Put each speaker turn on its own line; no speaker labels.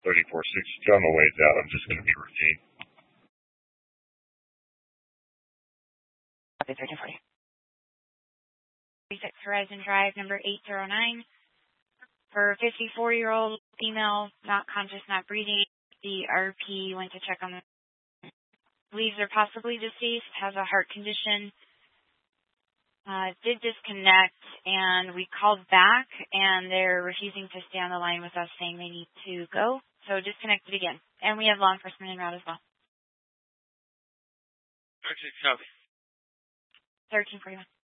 3460 on the way down. I'm just going to be routine.
Okay, 1340. 36 Horizon Drive, number 809. For 54-year-old female, not conscious, not breathing. The RP went to check on the believes they're possibly deceased, has a heart condition. Did disconnect, and we called back, and they're refusing to stay on the line with us, saying they need to go. So disconnected again. And we have law enforcement en route as well.
13 copy.
1341.